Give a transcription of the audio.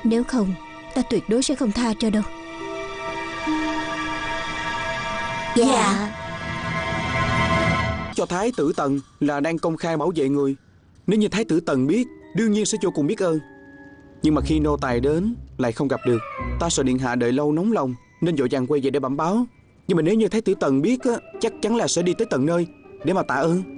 Nếu không, ta tuyệt đối sẽ không tha cho đâu. Dạ. Cho Thái tử Tần là đang công khai bảo vệ người. Nếu như Thái tử Tần biết, đương nhiên sẽ vô cùng biết ơn. Nhưng mà khi nô tài đến lại không gặp được, ta sợ điện hạ đợi lâu nóng lòng nên vội vàng quay về để bẩm báo. Nhưng mà nếu như Thái tử Tần biết á, chắc chắn là sẽ đi tới tận nơi để mà tạ ơn.